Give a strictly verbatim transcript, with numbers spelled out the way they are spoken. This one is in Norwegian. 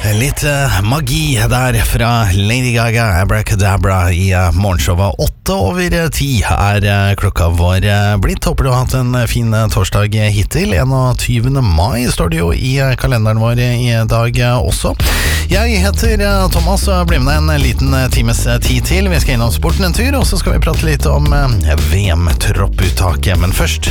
Litt uh, magi der fra Lady Gaga, Abracadabra i uh, morgenshowet. Åtte over uh, ti er uh, klokka vår uh, blitt. Håper du har hatt en uh, fin uh, torsdag hittil. enogtyvende mai står det jo i uh, kalenderen vår uh, i dag uh, også. Jeg heter uh, Thomas og blir med deg en liten uh, times uh, tid til. Vi skal innom sporten en tur, og så skal vi prate litt om uh, V M-tropputtaket. Men først